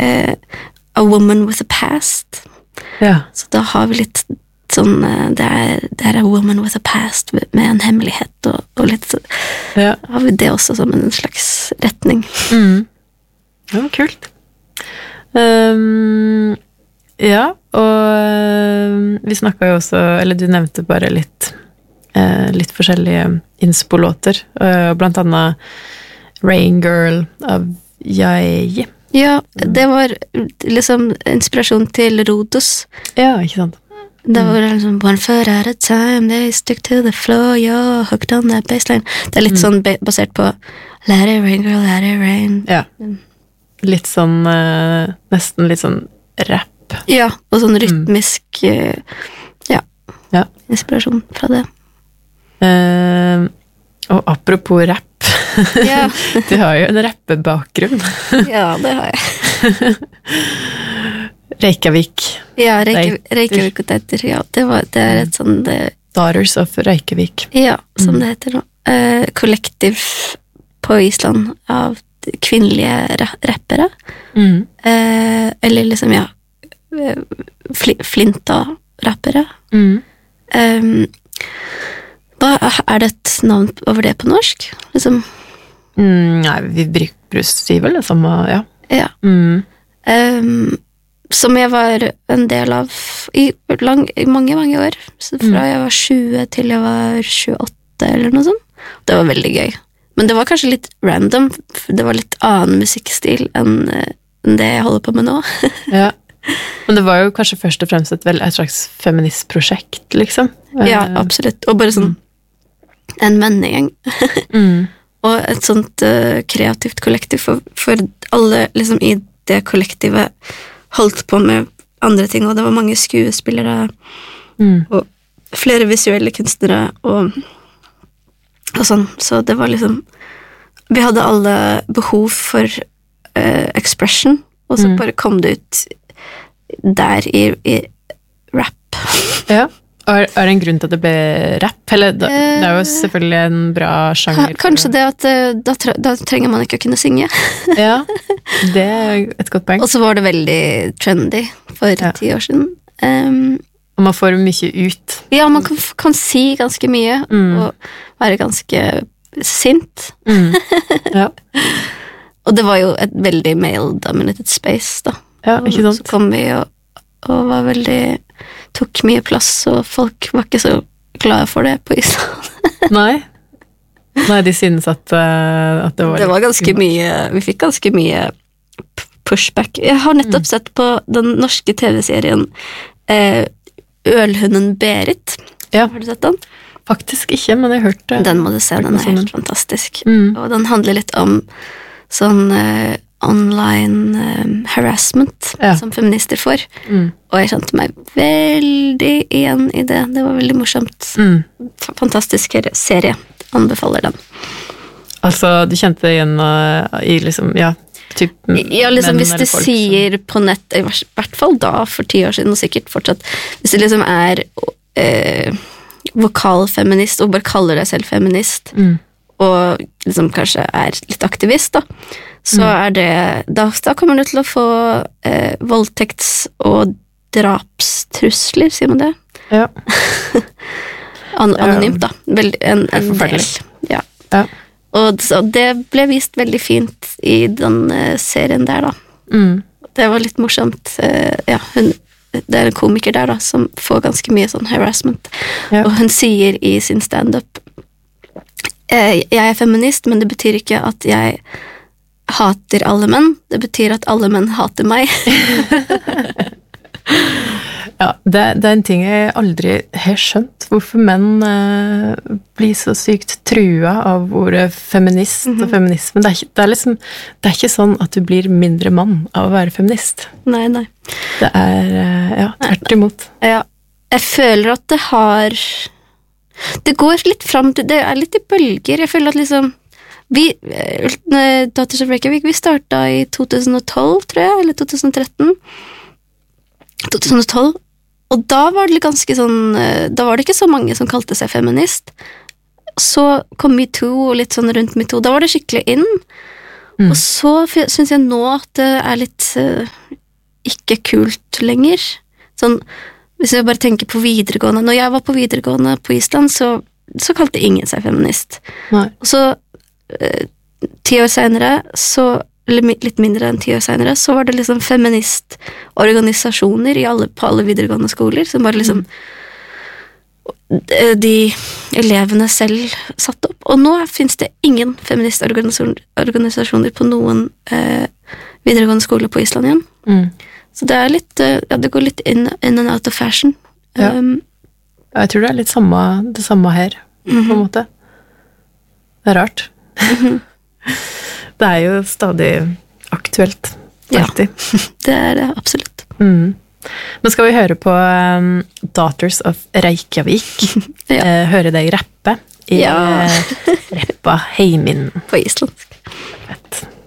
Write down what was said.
A Woman with a Past. Ja. Så da har vi litt sånn, det er A Woman with a Past med en hemmelighet, og litt så, har vi det også som en slags retning. Ja, kult. Ja, og vi snakket jo også, eller du nevnte bare litt forskjellige inspolåter, blant annet Rain Girl av Yaeji. Ja, det var liksom inspirasjon til Rhodos. Ja, ikke sant? Det var liksom one foot at a time, they stick to the floor, yo, hooked on that baseline. Det er litt sånn basert på Let it rain, girl, let it rain. Ja, litt sånn, nesten litt sånn rap. Ja, og sånn rytmisk, inspirasjon fra det. Og apropos rap, du har jo en rappebakgrunn. Ja, det har jeg. Reykjavik. Ja, Reykjavik og Tetter, ja. Det er et sånn... Daughters of Reykjavik. Ja, som det heter nå. Kollektiv på Island av kvinnelige rappere. Eller liksom, flinta-rappere. Er det et navn over det på norsk? Liksom? Nei, vi bruker si vel det samme, ja. Ja. Som jeg var en del av i mange år. Så fra jeg var 20 til jeg var 28 eller noe sånt. Det var veldig gøy. Men det var kanskje litt random, for det var litt annen musikkstil enn det jeg holder på med nå. Ja. Men det var jo kanskje først og fremst et slags feministprosjekt, liksom. Ja, absolutt. Og bare sånn en vennegjeng. Og et sånt kreativt kollektiv for alle liksom i det kollektivet holdt på med andre ting, og det var mange skuespillere og flere visuelle kunstnere og sånn, så det var liksom vi hadde alle behov for expression, og så bare kom det ut der i rap. Ja. Er det en grunn til at det ble rap? Eller det er jo selvfølgelig en bra sjanger. Kanskje det at da trenger man ikke å kunne synge. Ja, det er et godt poeng. Og så var det veldig trendy for 10 år siden. Og man får mye ut. Ja, man kan si ganske mye, og være ganske sint. Ja. Og det var jo et veldig male-dominated space, da. Ja, ikke sant? Så kom vi og var veldig tok mye plass, og folk var ikke så glade for det på Island. Nei, de synes at det var ganske mye, vi fikk ganske mye pushback. Jeg har nettopp sett på den norske TV-serien Ølhunden Berit. Ja. Har du sett den? Faktisk ikke, men jeg har hørt det. Den må du se, den er helt fantastisk. Og den handler litt om sånn online harassment som feminister får. Og jeg kjente meg veldig igjen i det. Det var veldig morsomt. Fantastisk serie. Anbefaler den. Altså, du kjente igjen i liksom, typ ja, liksom hvis du sier på nett, i hvert fall da, for 10 år siden, og sikkert fortsatt, hvis du liksom er vokalfeminist, og bare kaller deg selv feminist, og liksom kanskje er litt aktivist, da, så er det, da kommer du til å få voldtekts- og drapstrusler, sier man det? Ja. Anonymt, da. En del. Ja. Og så det ble vist veldig fint i den serien der, da. Det var litt morsomt. Det er en komiker der, da, som får ganske mye sånn harassment. Og hun sier i sin stand-up jeg er feminist, men det betyr ikke at jeg hater alle menn. Det betyr at alle menn hater meg. Ja, det er en ting jeg aldri har skjønt. Hvorfor menn blir så sykt trua av ordet feminist og feminisme. Det er ikke sånn at du blir mindre mann av å være feminist. Nei. Det er, tvert imot. Ja, jeg føler at det går litt frem til, det er litt i bølger. Jeg føler at liksom Daughters of Reykjavik, vi startet i 2012, tror jeg, eller 2013. 2012, og da var det ganske sånn, da var det ikke så mange som kalte seg feminist. Så kom MeToo og litt sånn rundt MeToo, da var det skikkelig inn, Og så synes jeg nå at det litt ikke kult lenger. Sånn, hvis jeg bare tenker på videregående. Når jeg var på videregående på Island, så kalte ingen seg feminist. Nei. Og så 10 år senere, eller litt mindre enn 10 år senere, så var det liksom feministorganisasjoner på alle videregående skoler, som bare liksom de elevene selv satt opp. Og nå finnes det ingen feministorganisasjoner på noen videregående skoler på Island igjen. Så det litt, det går litt in and out of fashion. Ja. Jeg tror det litt det samme her, på en måte. Det rart. Det jo stadig aktuelt, alltid. Ja, det det absolutt. Nå skal vi høre på Daughters of Reykjavik. Høre deg rappe i rappa heimin. På islandsk. Fett.